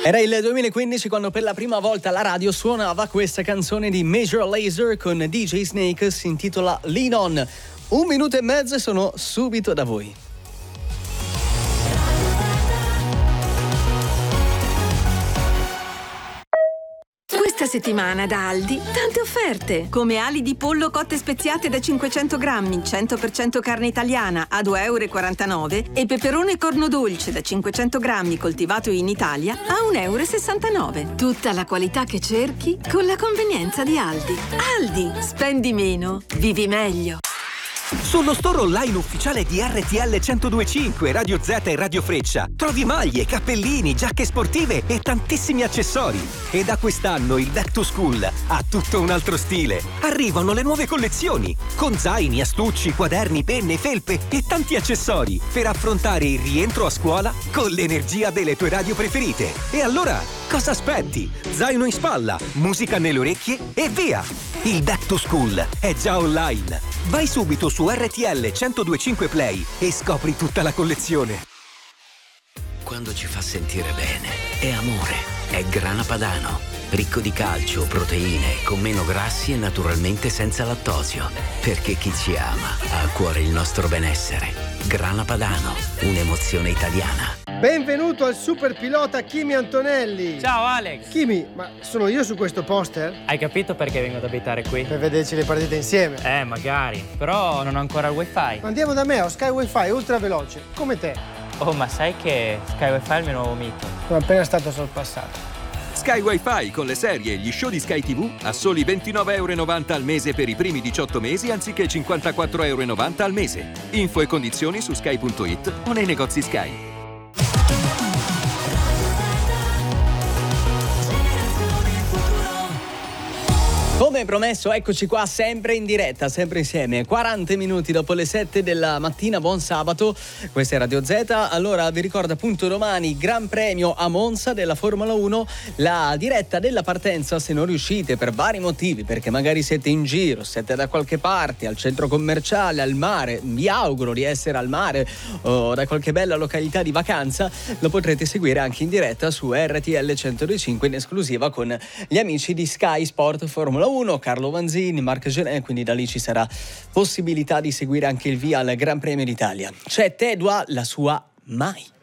Era il 2015 quando per la prima volta la radio suonava questa canzone di Major Lazer con DJ Snake, si intitola Lean On. 1 minuto e mezzo e sono subito da voi. Questa settimana da Aldi, tante offerte, come ali di pollo cotte speziate da 500 grammi, 100% carne italiana a 2,49 € e peperone corno dolce da 500 grammi coltivato in Italia a 1,69 €. Tutta la qualità che cerchi con la convenienza di Aldi. Aldi, spendi meno, vivi meglio. Sullo store online ufficiale di RTL 102.5, Radio Z e Radio Freccia trovi maglie, cappellini, giacche sportive e tantissimi accessori. E da quest'anno il Back to School ha tutto un altro stile. Arrivano le nuove collezioni con zaini, astucci, quaderni, penne, felpe e tanti accessori per affrontare il rientro a scuola con l'energia delle tue radio preferite. E allora, cosa aspetti? Zaino in spalla, musica nelle orecchie e via! Il Back to School è già online. Vai subito su RTL 102.5 Play e scopri tutta la collezione. Quando ci fa sentire bene, è amore, è Grana Padano. Ricco di calcio, proteine, con meno grassi e naturalmente senza lattosio. Perché chi ci ama ha a cuore il nostro benessere. Grana Padano, un'emozione italiana. Benvenuto al super pilota Kimi Antonelli. Ciao Alex. Kimi, ma sono io su questo poster? Hai capito perché vengo ad abitare qui? Per vederci le partite insieme. Magari, però non ho ancora il wifi. Andiamo da me, ho Sky Wi-Fi ultra veloce, come te. Oh, ma sai che Sky Wifi è il mio nuovo mito? Sono appena stato sorpassato. Sky Wi-Fi con le serie e gli show di Sky TV a soli 29,90 € al mese per i primi 18 mesi anziché 54,90 € al mese. Info e condizioni su sky.it o nei negozi Sky. Come promesso, eccoci qua sempre in diretta, sempre insieme, 40 minuti dopo le 7 della mattina, buon sabato, questa è Radio Z. Allora vi ricordo appunto domani Gran Premio a Monza della Formula 1, la diretta della partenza, se non riuscite per vari motivi, perché magari siete in giro, siete da qualche parte, al centro commerciale, al mare, vi auguro di essere al mare o da qualche bella località di vacanza, lo potrete seguire anche in diretta su RTL 102.5 in esclusiva con gli amici di Sky Sport Formula 1, Carlo Vanzini, Marc Genet, quindi da lì ci sarà possibilità di seguire anche il via al Gran Premio d'Italia. C'è Tedua, la sua Mai.